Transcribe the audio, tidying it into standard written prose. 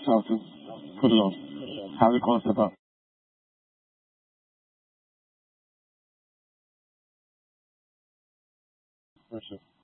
Salted. Put it on. Have it close up. For sure.